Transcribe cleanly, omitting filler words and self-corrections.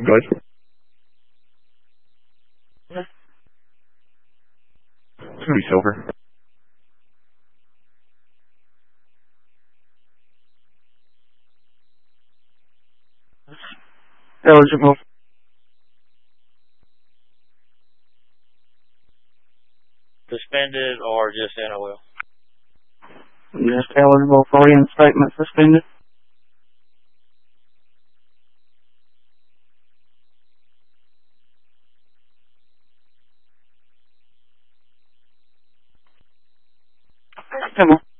Good. It's gonna be silver. Eligible. Suspended or just NOL? Just eligible for reinstatement, suspended. Come on.